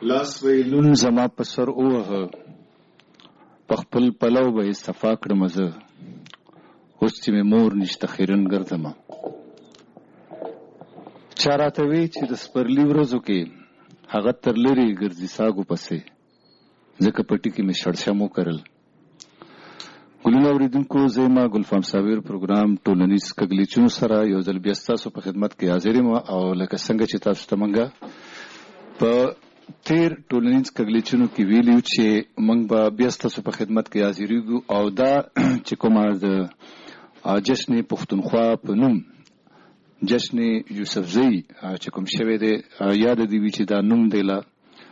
لاس ویلون زما په سر اوه په خپل پلو به استفا کړم زه اوس چې مې مور نشته خیرن ګرځم چا راته وی چې د سپرلي ورځو کې هغه تر لرې ګرځي ساګو پسې ځکه پټي کې مې شړشم وکرل. ګلونه اوریدونکو زه ما ګلفام صابر پروګرام ټولنیز کګلیچونو سره یو ځل بیا ستاسو په خدمت کې حاضر یم او لکه څنګه چې تاسو ته منګه په تیر ټولنیز کګلیچونو کې ویلو چې موږ به بیا ستاسو په خدمت کې حاضرېږو او دا چې کومه د جشن پښتونخوا په نوم جشن یوسفزۍ چې کوم شوی دی یاد دی وی چې دا نوم دی له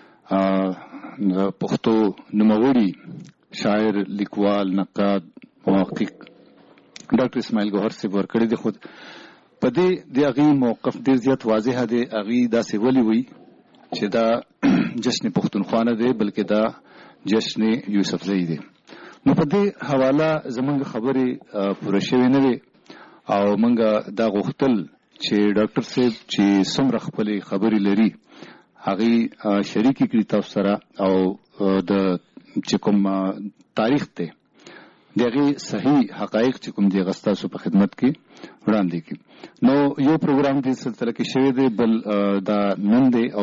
پښتو نوموړي شاعر لیکوال نقاد محقق ډاکټر اسماعیل ګوهر صاحب ورکړی دی. خود په دې د هغې موقف ډېر زیات واضح دی. هغې داسې ولې وی چې دا جشن پښتونخوا نه دی بلکې دا جشن یوسفزۍ دی. نو په دې حواله زمونږ خبرې پوره شوې نه وې او موږ دا غوښتل چې ډاکټر صاحب چې څومره خپلې خبرې لري هغې شریکې کړي تاسو سره او د چې کوم تاریخ دی د هغې صحیح حقایق چې کوم دی هغه ستاسو په خدمت کې وړاندې کړي. نو یو پروګرام دې سلسله کې شوی دی بل دا نن دی